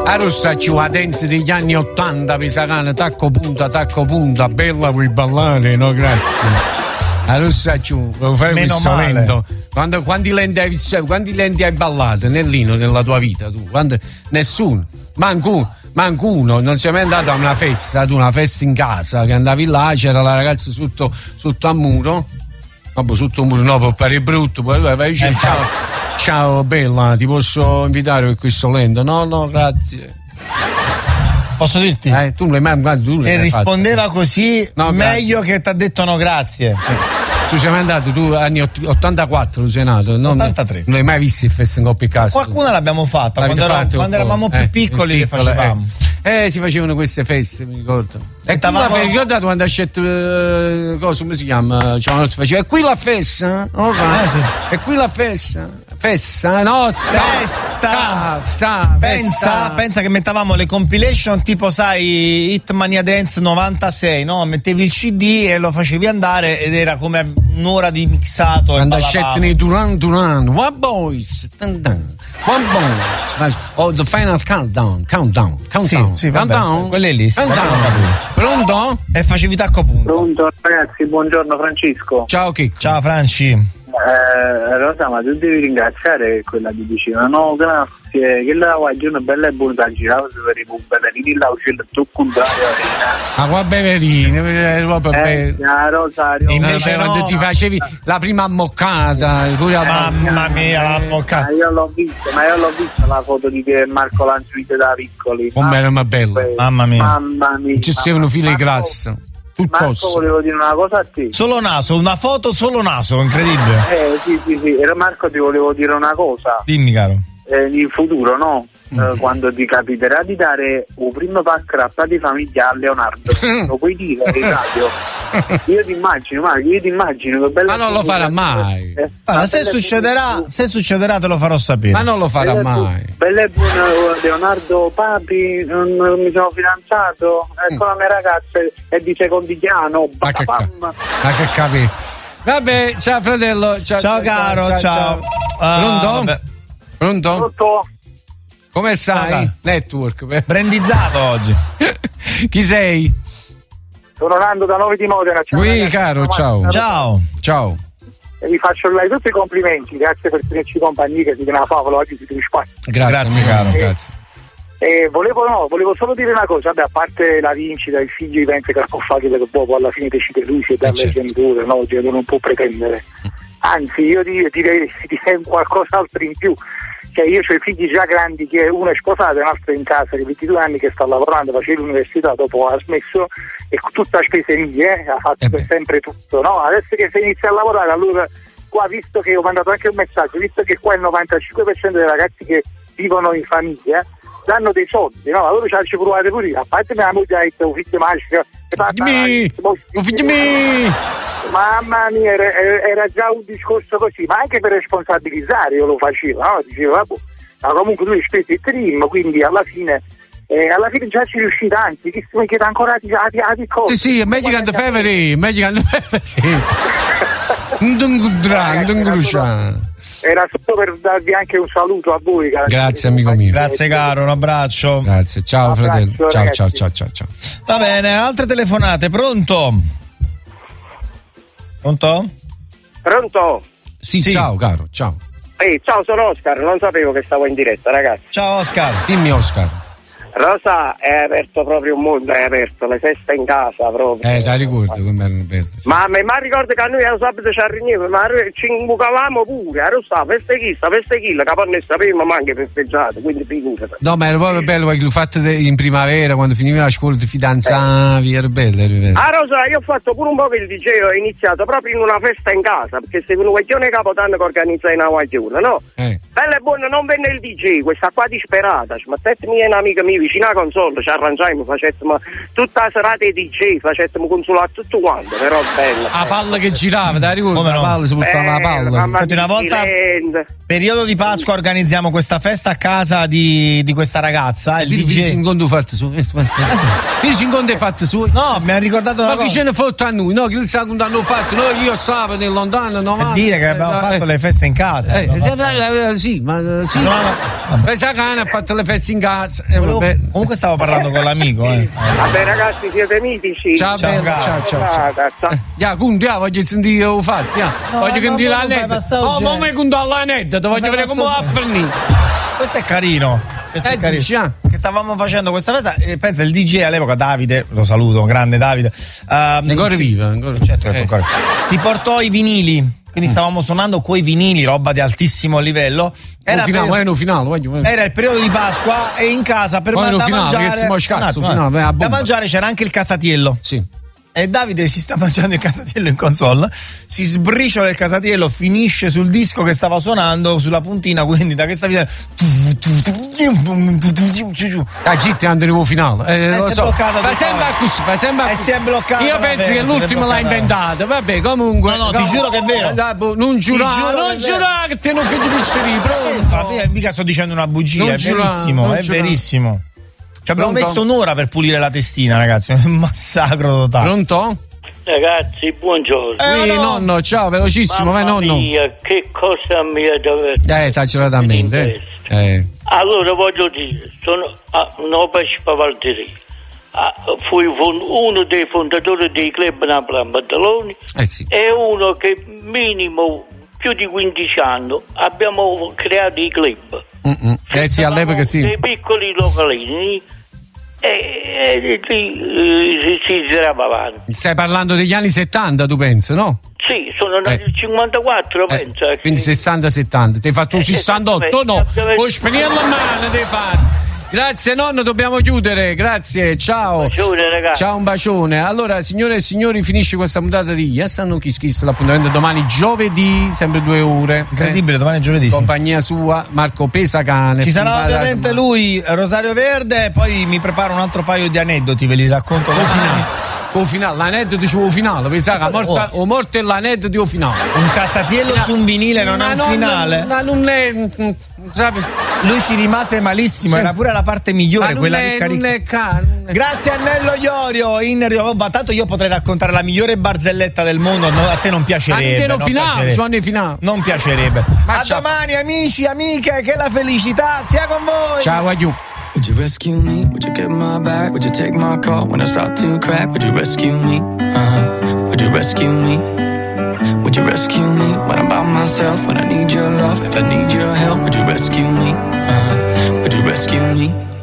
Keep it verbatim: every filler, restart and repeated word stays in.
A Rossa ci la dance degli anni ottanta, pisacana, tacco punta, tacco punta, bella vuoi ballare, no grazie. A Rossa ci lo fai questo lento. Quando, quanti lenti hai visto, quanti lenti hai ballato nell'ino nella tua vita tu? Quando, nessuno, manco, manco uno, non sei mai andato a una festa, tu una festa in casa, che andavi là, c'era la ragazza sotto, sotto al muro. Vabbè, sotto un muro no, per fare brutto, poi vai dice eh, ciao, ciao bella, ti posso invitare per questo lento? No, no, grazie. Posso dirti? Eh, tu non hai mai, tu se rispondeva fatto. Così, no, meglio grazie. Che ti ha detto no grazie. Eh. Tu sei mai andato, tu anni ottantaquattro tu sei nato, non, ottantatré. Non hai mai visto il Fest in Coppia Casa? Qualcuna l'abbiamo fatta quando, era, quando eravamo più eh, piccoli, le facevamo. Eh. eh, si facevano queste feste, mi ricordo. E qui la festa, ricordate quando ha scelto uh, cosa, come si chiama? Cioè, faceva, e qui la festa? Oh, eh, sì. E qui la festa? Festa, no? Sta, festa! Sta, sta, pensa, festa. pensa che mettavamo le compilation tipo, sai, Hitmania Dance novantasei, no? Mettevi il C D e lo facevi andare ed era come un'ora di mixato. Quando scelgono i Duran Duran, One Boys, dun dun, One Boys, oh, the final countdown, countdown, countdown, sì, sì, countdown, quelle lì, sì, countdown. Pronto? E facevi tacco punto. Pronto ragazzi, buongiorno Francesco. Ciao Chicco. Ciao Franci. Eh, Rosa, ma tu devi ringraziare quella che diceva no grazie, che la guardi una bella e buona girava per i pumperini là uscendo tu contrario ma qua beverini eh, la Rosa invece no, quando ti facevi la prima ammoccata eh, mamma mia la ammoccata io l'ho vista ma io l'ho vista la foto di Marco Lanzuite da piccoli come era ma bello mamma mia mamma mia ci c'erano file grasso. Marco, posso. Volevo dire una cosa a te. Solo naso, una foto solo naso, incredibile. Eh sì sì sì, era Marco, ti volevo dire una cosa. Dimmi caro. Eh, in futuro no? Mm. Eh, quando ti capiterà di dare un primo pack di famiglia a Leonardo, lo puoi dire in radio? Io ti immagino, ma io ti immagino che bella. Ma non lo farà mai. Eh, allora, se succederà, buona... se succederà te lo farò sapere. Ma non lo farà bella mai. Bu- bella e buona Leonardo Papi, non mi sono fidanzato, ecco mm. la mia ragazza è di Secondigliano. Ma che, ca- ma che capi. Vabbè, ciao fratello. Ciao, ciao caro, ciao. ciao. ciao. Pronto? Uh, Pronto? Pronto? Come stai? Ah, network. Brandizzato oggi. Chi sei? Sono Nando da Novi di Modena. Ciao, oui, ragazzi, caro, ciao. Ciao. Ciao. E vi faccio là tutti i complimenti, grazie per tenerci compagnia, che si chiama Favola, oggi si spazio. Grazie, grazie caro, e, grazie. E volevo, no, volevo solo dire una cosa, vabbè, a parte la vincita, il figlio pensa che la può fare, che dopo alla fine decide lui, se dà al genitore, no, il genitore non può pretendere. Anzi, io direi, direi, direi qualcos'altro in più. Cioè io ho i figli già grandi, che uno è sposato e un altro è in casa, che ventidue anni che sta lavorando, faceva l'università, dopo ha smesso e tutta spese mie, eh, ha fatto eh sempre tutto, no? Adesso che si inizia a lavorare, allora qua, visto che ho mandato anche un messaggio, visto che qua il novantacinque per cento dei ragazzi che vivono in famiglia danno dei soldi, no? Allora ci hanno provato pure io, a parte mia moglie ha detto un figlio magico, un figlio mio. Mamma mia, era, era già un discorso così, ma anche per responsabilizzare io lo facevo, no? Dicevo, vabbè, ma comunque lui spese il trim, quindi alla fine eh, alla fine già ci riuscita, anzi, che si mi chiede ancora di, di, di cose. Sì, sì, è meglio che andare a fare, meglio che andare a fare. Era solo per darvi anche un saluto a voi. Grazie amico mio. Grazie caro, un abbraccio. Grazie, ciao un fratello. Abbraccio, ciao, ragazzi. ciao, ciao, ciao, ciao. Va bene, altre telefonate, pronto? Pronto? Pronto? Sì, sì, ciao caro, ciao. Ehi, ciao, sono Oscar, non sapevo che stavo in diretta, ragazzi. Ciao Oscar. Dimmi Oscar. Rosa, è aperto proprio un mondo, è aperto, le feste in casa proprio. Eh, già ricordo come erano belle. Sì. Ma mi ricordo che a noi a sabato ci arriviamo, ma ci imbucavamo pure, a Rosa, feste chi, sta feste chi, la capanna ne sapevamo ma anche festeggiate, quindi figurati. No, ma era proprio bello perché l'ho fatto in primavera, quando finiva la scuola ti fidanzavi, eh. era bello, era bello. A Rosa, io ho fatto pure un po' che il D J, ho iniziato proprio in una festa in casa, perché se un guaglione capodanno che organizza una guagliona, no? Eh. Bella e buona, non venne il D J, questa qua disperata, ma te mi è un'amica mia vicino alla console, ci arrangiamo, facessimo tutta la serata di D J, facessimo consolare tutto quanto, però bella. La palla che girava, dai, ricordi? Come no? La palla, si portava la palla. Infatti una volta, periodo di Pasqua, organizziamo questa festa a casa di, di questa ragazza, il D J. Vedi incontro fatto su. Vedi incontro fatto su. No, mi ha ricordato una ma cosa. Ma che ce ne fotte a noi? No, che il secondo hanno fatto, no, io stavo nel lontano, no, per dire che abbiamo eh, fatto eh, le feste in casa. Eh, eh, sì, ma sì. Pesacana ha fatto le feste in casa. Eh, Volevo, comunque stavo parlando con l'amico. Eh, vabbè ragazzi, siete mitici. Ciao, ciao, ciao, ciao, ciao, ciao. Eh, ya, quindi ah, voglio sentire ho fatto, ya. No, voglio che dire la netta. Oh, ma mi conto alla netta, voglio vedere come va a finire. Questo è carino. Questo eh, è carino. Dici, ah. Che stavamo facendo questa festa e pensa il D J all'epoca, Davide, lo saluto, grande Davide. Um, ancora si, viva, ancora. Certo, eh, ancora. Si portò i vinili. Quindi stavamo suonando coi vinili, roba di altissimo livello. Era, finale, per... no, finale, voglio, voglio. Era il periodo di Pasqua e in casa per ma da finale, mangiare. Scazzo, no, finale, no, da mangiare c'era anche il casatiello. Sì. E Davide si sta mangiando il casatiello in console, si sbriciola il casatiello, finisce sul disco che stava suonando sulla puntina, quindi da che sta via ah gitti andremo finale eh, eh, lo si so. Fa sembra così, fa sembra e si è bloccato. Io penso che l'ultimo l'ha inventato, vabbè, comunque no no ti giuro che è vero, non giurare non giurare che te non fai di pizzeria, pronto eh, mica sto dicendo una bugia, non è giurare, verissimo è giurare. verissimo. Ci abbiamo Pronto? messo un'ora per pulire la testina, ragazzi. Un massacro totale. Pronto? Ragazzi, buongiorno. Eh, sì, no. nonno, ciao, velocissimo, vai nonno. Mia, che cosa mi ha dato? Eh, taccela da mente. Eh. Allora voglio dire, sono a Novaci Pavalderia. Ah, fui uno dei fondatori dei club Napoli Maddaloni eh sì. e uno che minimo più di quindici anni abbiamo creato i club. Mm-mm. Eh sì, all'epoca sì. Dei piccoli localini e lì si girava avanti. Stai parlando degli anni settanta, tu pensi, no? Sì, sono nel eh. cinquantaquattro, eh. penso. Quindi sessanta settanta. Ti hai fatto un eh, sessantotto? No, puoi spegnere la mano, devi fare. Grazie nonno, dobbiamo chiudere, grazie, ciao. Un bacione, ragazzi. Ciao, un bacione. Allora, signore e signori, finisce questa puntata di Yes and No Kiss Kiss, l'appuntamento domani giovedì, sempre due ore. Incredibile, eh? Domani è giovedì. Compagnia sua, Marco Pesacane. Ci sarà ovviamente lui, Rosario Verde, poi mi preparo un altro paio di aneddoti, ve li racconto domani. O finale, l'aneddoto dicevo finale, pensavo che oh. o morte e l'aneddoto di o finale. Un casatiello su un vinile non ma è un non, finale? Ma non è. Sape? Lui ci rimase malissimo, sì. Era pure la parte migliore, ma quella è, che non è ca- non è... Grazie a Nello Iorio in Rio. Ma tanto io potrei raccontare la migliore barzelletta del mondo, no, a te non piacerebbe. Non finale, piacerebbe. Finale. Non piacerebbe. Ma a ciao. Domani amici, amiche, che la felicità sia con voi. Ciao, aiuto. Would you rescue me? Would you get my back? Would you take my call when I start to crack? Would you rescue me? Uh-huh. Would you rescue me? Would you rescue me when I'm by myself? When I need your love, if I need your help, would you rescue me? Uh-huh. Would you rescue me?